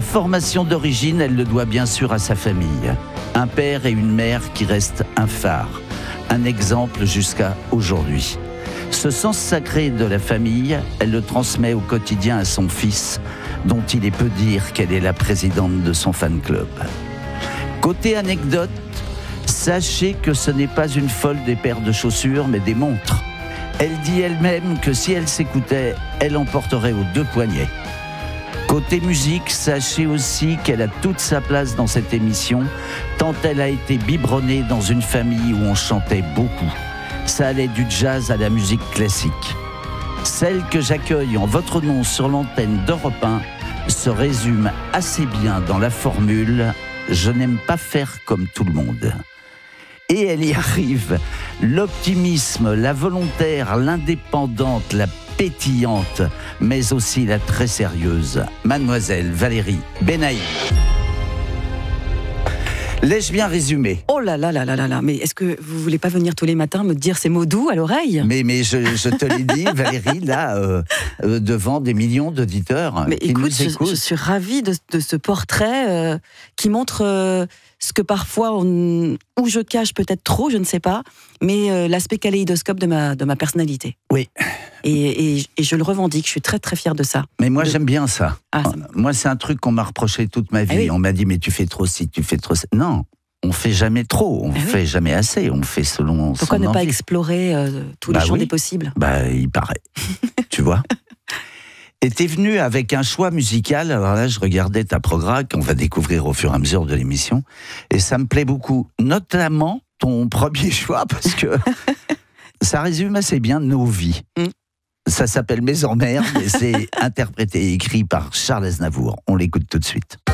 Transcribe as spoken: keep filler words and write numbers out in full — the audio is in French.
formation d'origine, elle le doit bien sûr à sa famille. Un père et une mère qui restent un phare, un exemple jusqu'à aujourd'hui. Ce sens sacré de la famille, elle le transmet au quotidien à son fils, dont il est peu dire qu'elle est la présidente de son fan club. Côté anecdote, sachez que ce n'est pas une folle des paires de chaussures, mais des montres. Elle dit elle-même que si elle s'écoutait, elle en porterait aux deux poignets. Côté musique, sachez aussi qu'elle a toute sa place dans cette émission, tant elle a été biberonnée dans une famille où on chantait beaucoup. Ça allait du jazz à la musique classique. Celle que j'accueille en votre nom sur l'antenne d'Europe un se résume assez bien dans la formule « Je n'aime pas faire comme tout le monde ». Et elle y arrive. L'optimisme, la volontaire, l'indépendante, la pétillante, mais aussi la très sérieuse, Mademoiselle Valérie Benaïm. L'ai-je bien résumé ? Oh là là là là là là, mais est-ce que vous voulez pas venir tous les matins me dire ces mots doux à l'oreille ? Mais, mais je, je te l'ai dit, Valérie, là, euh, euh, devant des millions d'auditeurs mais qui écoute, nous je, écoutent. je suis ravie de, de ce portrait euh, qui montre euh, ce que parfois, on, ou je cache peut-être trop, je ne sais pas, mais euh, l'aspect kaléidoscope de ma, de ma personnalité. Oui. Et, et, et je le revendique, je suis très très fière de ça. Mais moi, de... j'aime bien ça. Ah, ça... Moi, c'est un truc qu'on m'a reproché toute ma vie. Ah oui. On m'a dit, mais tu fais trop ci, tu fais trop ça. Non, on fait jamais trop, on Ah fait oui. jamais assez, on fait selon Pourquoi son ne pas envie. explorer euh, tous les Bah champs oui. des possibles ? Bah, il paraît. Tu vois ? Et t'es venu avec un choix musical. Alors là, je regardais ta programme qu'on va découvrir au fur et à mesure de l'émission. Et ça me plaît beaucoup. Notamment ton premier choix, parce que ça résume assez bien nos vies. Mm. Ça s'appelle Maison Mère, et c'est interprété et écrit par Charles Aznavour. On l'écoute tout de suite.